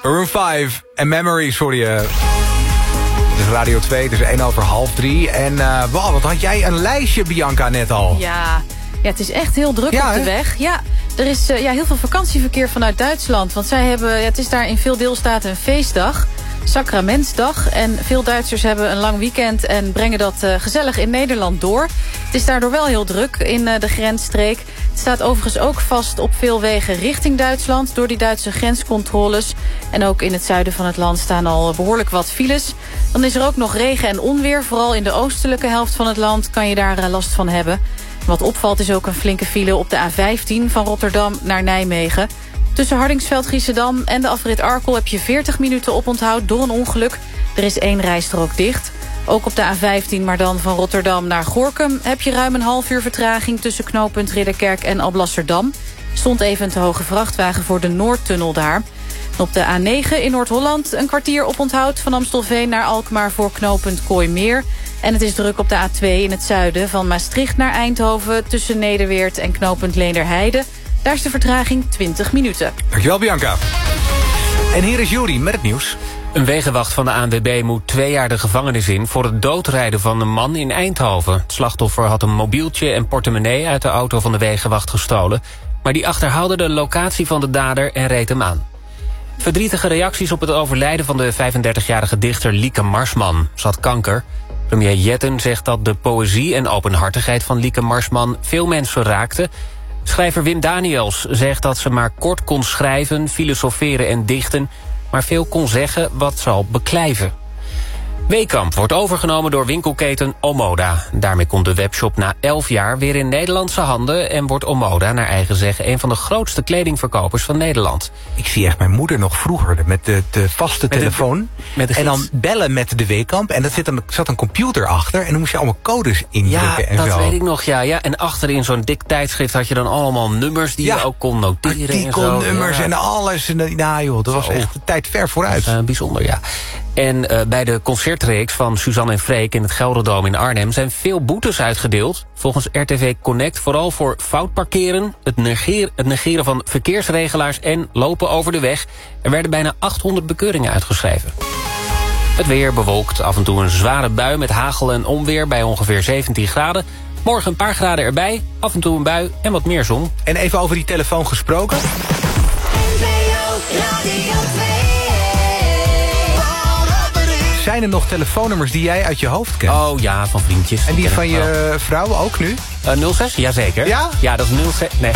Room 5 en Memories hoor je. Het is Radio 2, het is 1:30. En wat had jij een lijstje, Bianca, net al? Ja, het is echt heel druk op de weg. Ja, er is heel veel vakantieverkeer vanuit Duitsland. Want zij hebben, het is daar in veel deelstaten een feestdag. Sacramentsdag. En veel Duitsers hebben een lang weekend en brengen dat gezellig in Nederland door. Het is daardoor wel heel druk in de grensstreek. Het staat overigens ook vast op veel wegen richting Duitsland door die Duitse grenscontroles. En ook in het zuiden van het land staan al behoorlijk wat files. Dan is er ook nog regen en onweer. Vooral in de oostelijke helft van het land kan je daar last van hebben. Wat opvalt is ook een flinke file op de A15 van Rotterdam naar Nijmegen. Tussen Hardingsveld-Giessendam en de afrit Arkel heb je 40 minuten oponthoud door een ongeluk. Er is 1 rijstrook dicht. Ook op de A15, maar dan van Rotterdam naar Gorinchem heb je ruim een half uur vertraging tussen knooppunt Ridderkerk en Alblasserdam. Stond even een te hoge vrachtwagen voor de Noordtunnel daar. Op de A9 in Noord-Holland een kwartier oponthoud van Amstelveen naar Alkmaar voor knooppunt Kooimeer. En het is druk op de A2 in het zuiden van Maastricht naar Eindhoven tussen Nederweert en knooppunt Leenderheide. Daar is de vertraging 20 minuten. Dankjewel, Bianca. En hier is Juri met het nieuws. Een wegenwacht van de ANWB moet 2 jaar de gevangenis in voor het doodrijden van een man in Eindhoven. Het slachtoffer had een mobieltje en portemonnee uit de auto van de wegenwacht gestolen. Maar die achterhaalde de locatie van de dader en reed hem aan. Verdrietige reacties op het overlijden van de 35-jarige dichter Lieke Marsman. Ze had kanker. Premier Jetten zegt dat de poëzie en openhartigheid van Lieke Marsman veel mensen raakte. Schrijver Wim Daniels zegt dat ze maar kort kon schrijven, filosoferen en dichten, maar veel kon zeggen wat zal beklijven. Weekamp wordt overgenomen door winkelketen Omoda. Daarmee komt de webshop na 11 jaar weer in Nederlandse handen en wordt Omoda naar eigen zeggen een van de grootste kledingverkopers van Nederland. Ik zie echt mijn moeder nog vroeger met de vaste telefoon. En dan bellen met de Weekamp. En er zat een computer achter. En dan moest je allemaal codes indrukken en zo. Ja, dat weet ik nog, ja. En achterin zo'n dik tijdschrift had je dan allemaal nummers die je ook kon noteren. Artikelnummers en alles. Nou joh, dat was echt de tijd ver vooruit. Bijzonder, ja. En bij de concertreeks van Suzanne en Freek in het Gelderdoom in Arnhem zijn veel boetes uitgedeeld. Volgens RTV Connect vooral voor fout parkeren, het negeren van verkeersregelaars en lopen over de weg. Er werden bijna 800 bekeuringen uitgeschreven. Het weer bewolkt, af en toe een zware bui met hagel en onweer bij ongeveer 17 graden. Morgen een paar graden erbij, af en toe een bui en wat meer zon. En even over die telefoon gesproken. Zijn er nog telefoonnummers die jij uit je hoofd kent? Oh ja, van vriendjes. En die van je vrouw ook nu? 06? Jazeker. Ja? Ja, dat is 06. Nee.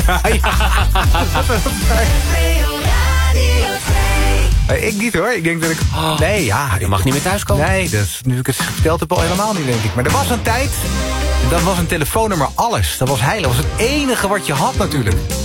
Ik niet hoor. Ik denk dat ik... Nee, ja. Je mag niet meer thuiskomen. Nee, dat is, nu ik het verteld heb al helemaal niet, denk ik. Maar er was een tijd... Dat was een telefoonnummer alles. Dat was heilig. Dat was het enige wat je had natuurlijk.